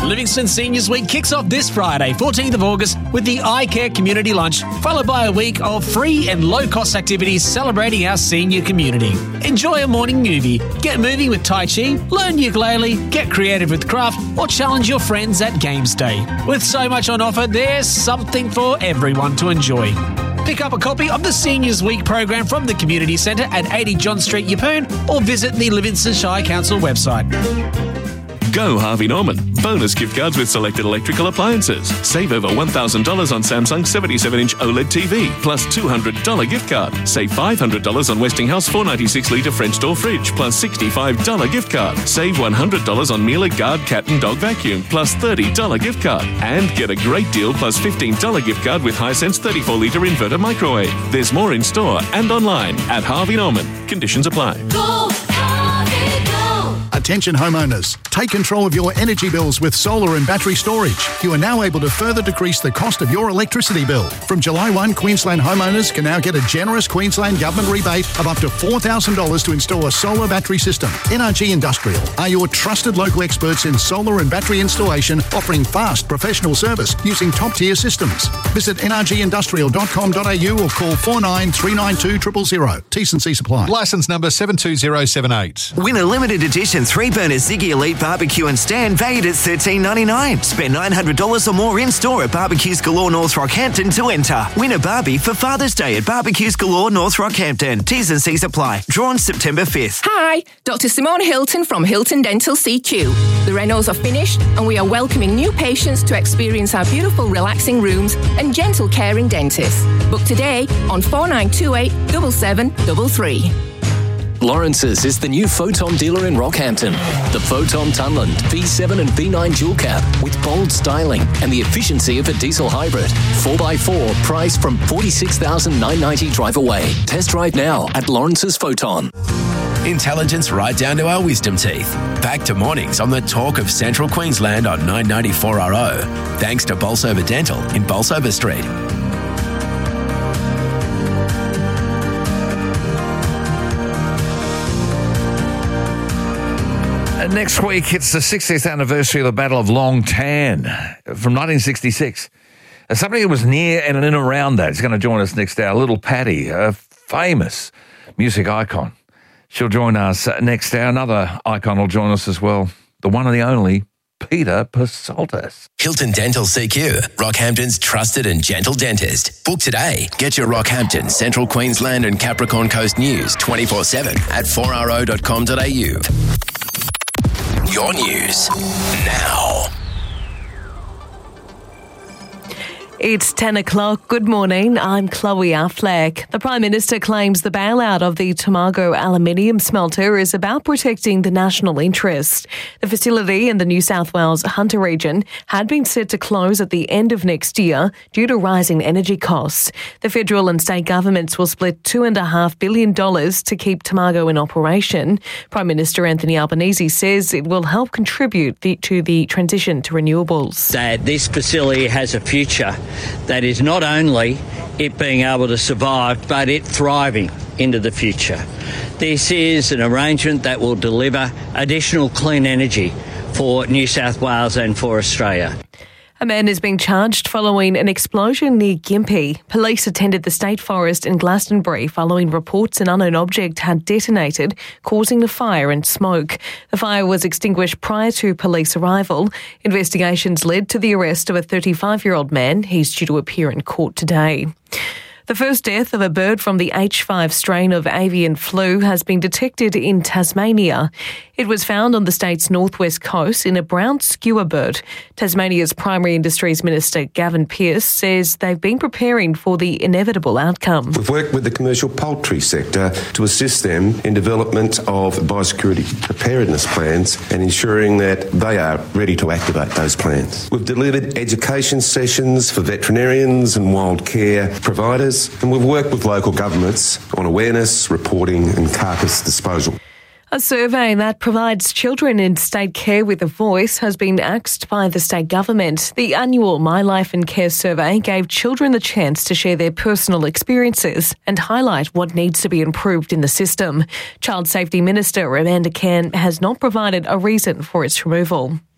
Livingston Seniors Week kicks off this Friday, 14th of August, with the iCare Community Lunch, followed by a week of free and low-cost activities celebrating our senior community. Enjoy a morning movie, get moving with Tai Chi, learn ukulele, get creative with craft, or challenge your friends at Games Day. With so much on offer, there's something for everyone to enjoy. Pick up a copy of the Seniors Week program from the Community Centre at 80 John Street, Yeppoon, or visit the Livingston Shire Council website. Go Harvey Norman. Bonus gift cards with selected electrical appliances. Save over $1,000 on Samsung 77-inch OLED TV, plus $200 gift card. Save $500 on Westinghouse 496-litre French door fridge, plus $65 gift card. Save $100 on Miele Guard cat and dog vacuum, plus $30 gift card. And get a great deal plus $15 gift card with Hisense 34-litre inverter microwave. There's more in store and online at Harvey Norman. Conditions apply. Go, Harvey, go! Attention homeowners, take control of your energy bills with solar and battery storage. You are now able to further decrease the cost of your electricity bill. From July 1, Queensland homeowners can now get a generous Queensland Government rebate of up to $4,000 to install a solar battery system. NRG Industrial are your trusted local experts in solar and battery installation, offering fast professional service using top-tier systems. Visit nrgindustrial.com.au or call 49 392 000. T's and C's apply. Licence number 72078. Win a limited edition 3-burner Ziggy Elite barbecue and stand valued at $13.99. Spend $900 or more in store at Barbecues Galore North Rockhampton to enter. Win a Barbie for Father's Day at Barbecues Galore North Rockhampton. T's and C's apply. Drawn September 5th. Hi, Dr. Simone Hilton from Hilton Dental CQ. The renos are finished and we are welcoming new patients to experience our beautiful relaxing rooms and gentle caring dentists. Book today on 4928 7733. Lawrence's is the new Photon dealer in Rockhampton. The Photon Tunland V7 and V9 dual cab with bold styling and the efficiency of a diesel hybrid. 4x4 priced from $46,990 drive away. Test drive now at Lawrence's Photon. Intelligence right down to our wisdom teeth. Back to mornings on the talk of Central Queensland on 994RO. Thanks to Bolsover Dental in Bolsover Street. Next week, it's the 60th anniversary of the Battle of Long Tan from 1966. Somebody who was near and in and around that is going to join us next hour. Little Patty, a famous music icon. She'll join us next hour. Another icon will join us as well. The one and the only Peter Pasoltis. Hilton Dental CQ, Rockhampton's trusted and gentle dentist. Book today. Get your Rockhampton, Central Queensland and Capricorn Coast news 24/7 at 4ro.com.au. Your news now. It's 10 o'clock. Good morning. I'm Chloe Affleck. The Prime Minister claims the bailout of the Tomago aluminium smelter is about protecting the national interest. The facility in the New South Wales Hunter region had been set to close at the end of next year due to rising energy costs. The federal and state governments will split $2.5 billion to keep Tomago in operation. Prime Minister Anthony Albanese says it will help contribute to the transition to renewables. That this facility has a future. That is not only it being able to survive, but it thriving into the future. This is an arrangement that will deliver additional clean energy for New South Wales and for Australia. A man is being charged following an explosion near Gympie. Police attended the state forest in Glastonbury following reports an unknown object had detonated, causing the fire and smoke. The fire was extinguished prior to police arrival. Investigations led to the arrest of a 35-year-old man. He's due to appear in court today. The first death of a bird from the H5 strain of avian flu has been detected in Tasmania. It was found on the state's northwest coast in a brown skua bird. Tasmania's Primary Industries Minister Gavin Pearce says they've been preparing for the inevitable outcome. We've worked with the commercial poultry sector to assist them in development of biosecurity preparedness plans and ensuring that they are ready to activate those plans. We've delivered education sessions for veterinarians and wild care providers, and we've worked with local governments on awareness, reporting and carcass disposal. A survey that provides children in state care with a voice has been axed by the state government. The annual My Life in Care survey gave children the chance to share their personal experiences and highlight what needs to be improved in the system. Child Safety Minister Amanda Cairn has not provided a reason for its removal.